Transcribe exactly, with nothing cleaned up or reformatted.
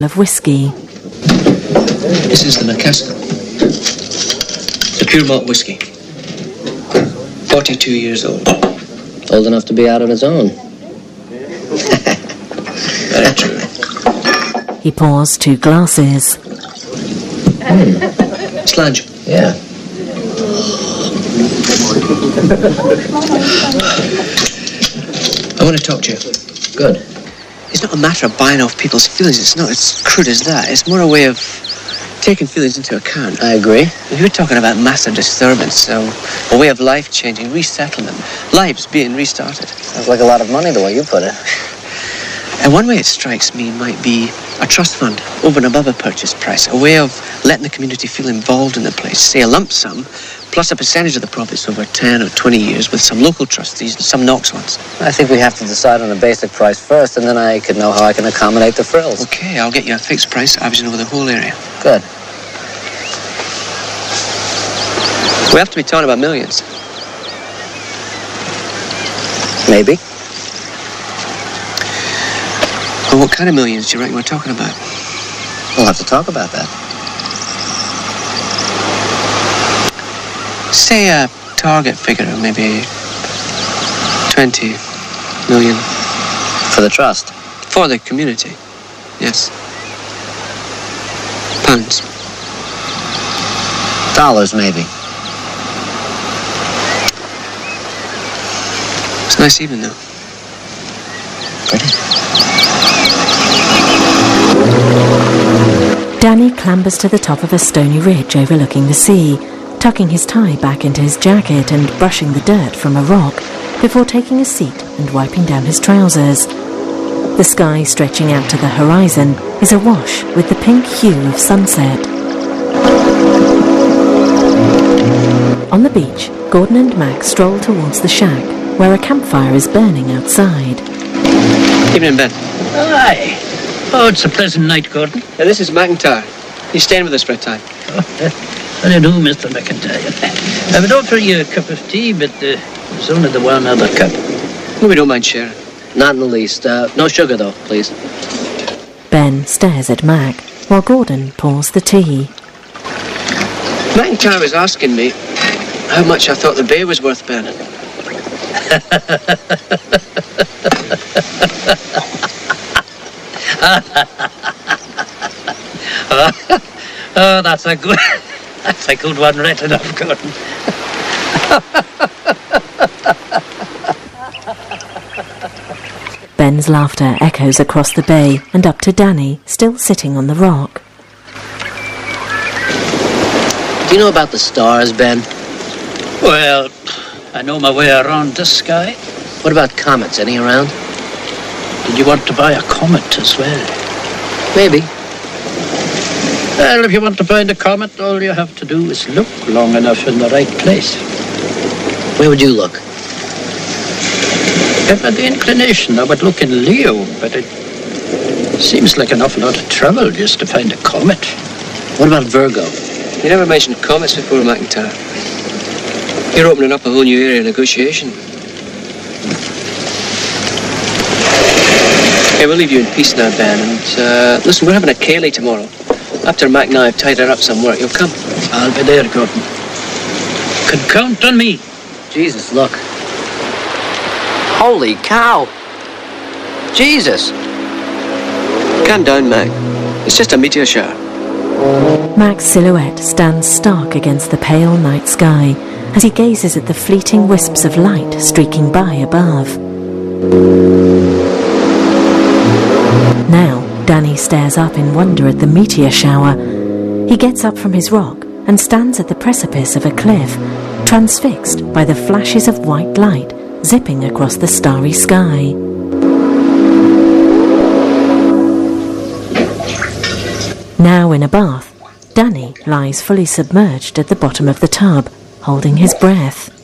of whiskey. This is the McCaskill. It's a pure malt whiskey. forty-two years old. Old enough to be out on his own. Very true. He pours two glasses. Mm. Slange. Yeah. I want to talk to you. Good. It's not a matter of buying off people's feelings. It's not as crude as that. It's more a way of taking feelings into account. I agree. You're talking about massive disturbance, so a way of life changing, resettlement, lives being restarted. Sounds like a lot of money the way you put it. And one way it strikes me might be a trust fund over and above a purchase price, a way of letting the community feel involved in the place, say a lump sum, plus a percentage of the profits over ten or twenty years with some local trustees and some Knox ones. I think we have to decide on a basic price first, and then I can know how I can accommodate the frills. Okay, I'll get you a fixed price averaging over the whole area. Good. We have to be talking about millions. Maybe. Well, what kind of millions do you reckon we're talking about? We'll have to talk about that. Say a target figure of maybe twenty million. For the trust? For the community, yes. Pounds. Dollars, maybe. It's nice evening, though. Pretty. Danny clambers to the top of a stony ridge overlooking the sea, tucking his tie back into his jacket and brushing the dirt from a rock before taking a seat and wiping down his trousers. The sky stretching out to the horizon is awash with the pink hue of sunset. On the beach, Gordon and Mac stroll towards the shack, where a campfire is burning outside. Evening, Ben. Aye. Oh, it's a pleasant night, Gordon. Now, this is McIntyre. He's staying with us for a time. Oh, how do you do, Mister McIntyre? I would offer you a cup of tea, but uh, there's only the one other cup. No, we don't mind sharing. Not in the least. Uh, no sugar, though, please. Ben stares at Mac, while Gordon pours the tea. McIntyre was asking me how much I thought the bay was worth burning. Oh, that's a good, that's a good one written off, Gordon. Ben's laughter echoes across the bay and up to Danny, still sitting on the rock. Do you know about the stars, Ben? Well, I know my way around this sky. What about comets? Any around? Did you want to buy a comet as well? Maybe. Well, if you want to find a comet, all you have to do is look long enough in the right place. Where would you look? If I had the inclination, I would look in Leo, but it seems like an awful lot of trouble just to find a comet. What about Virgo? You never mentioned comets before, McIntyre. You're opening up a whole new area of negotiation. Okay, we'll leave you in peace now, Ben. And uh, listen, we're having a Kaylee tomorrow. After Mac and I have tied her up some work, you'll come. I'll be there, Gordon. Can count on me. Jesus, look. Holy cow. Jesus. Calm down, Mac. It's just a meteor shower. Mac's silhouette stands stark against the pale night sky as he gazes at the fleeting wisps of light streaking by above. Now, Danny stares up in wonder at the meteor shower. He gets up from his rock and stands at the precipice of a cliff, transfixed by the flashes of white light zipping across the starry sky. Now in a bath, Danny lies fully submerged at the bottom of the tub, holding his breath.